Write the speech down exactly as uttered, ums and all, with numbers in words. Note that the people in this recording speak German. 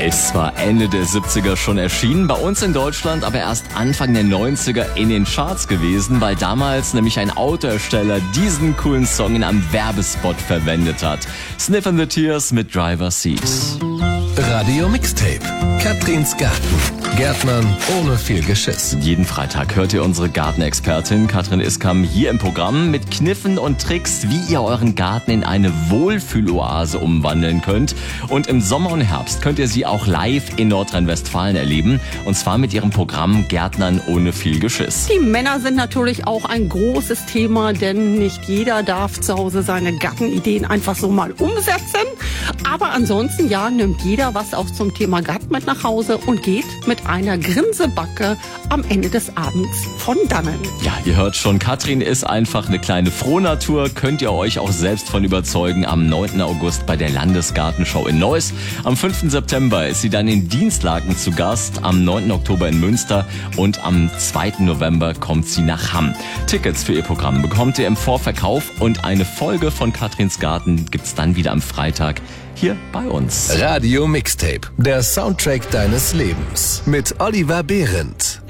Ist zwar Ende der siebziger schon erschienen, bei uns in Deutschland aber erst Anfang der neunziger in den Charts gewesen, weil damals nämlich ein Autohersteller diesen coolen Song in einem Werbespot verwendet hat. Sniffin' the Tears mit Driver Seat. Radio Mixtape. Katrins Garten. Gärtnern ohne viel Geschiss. Jeden Freitag hört ihr unsere Gartenexpertin Katrin Iskam hier im Programm mit Kniffen und Tricks, wie ihr euren Garten in eine Wohlfühloase umwandeln könnt. Und im Sommer und Herbst könnt ihr sie auch live in Nordrhein-Westfalen erleben. Und zwar mit ihrem Programm Gärtnern ohne viel Geschiss. Die Männer sind natürlich auch ein großes Thema, denn nicht jeder darf zu Hause seine Gartenideen einfach so mal umsetzen. Aber ansonsten, ja, nimmt jeder was auch zum Thema Garten mit nach Hause und geht mit einer Grinsebacke am Ende des Abends von dannen. Ja, ihr hört schon, Katrin ist einfach eine kleine Frohnatur. Könnt ihr euch auch selbst von überzeugen am neunten August bei der Landesgartenschau in Neuss. Am fünften September ist sie dann in Dienstlaken zu Gast, am neunten Oktober in Münster und am zweiten November kommt sie nach Hamm. Tickets für ihr Programm bekommt ihr im Vorverkauf und eine Folge von Katrins Garten gibt's dann wieder am Freitag hier bei uns. Radio Mixtape, der Soundtrack deines Lebens mit Oliver Behrendt.